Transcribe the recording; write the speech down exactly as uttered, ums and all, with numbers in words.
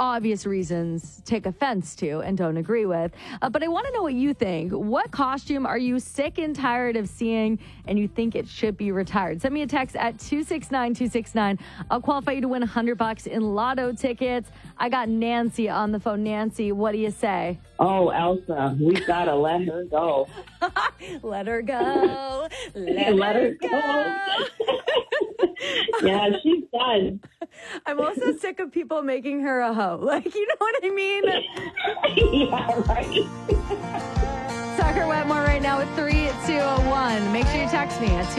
obvious reasons, take offense to and don't agree with. Uh, but I want to know what you think. What costume are you sick and tired of seeing and you think it should be retired? Send me a text at two six nine two six nine. I'll qualify you to win one hundred bucks in lotto tickets. I got Nancy on the phone. Nancy, what do you say? Oh, Elsa, we've got to let her go. Let her go. Let, Let her her go. go. Yeah, she's done. I'm also sick of people making her a hoe. Like, you know what I mean? Yeah, right. Tucker Wetmore right now with three two oh one. Make sure you text me at two